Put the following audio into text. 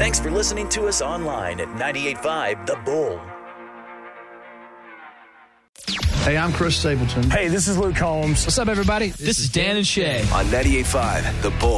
Thanks for listening to us online at 98.5 The Bull. Hey, I'm Chris Stapleton. Hey, this is Luke Combs. What's up, everybody? This is Dan and Shay. On 98.5 The Bull.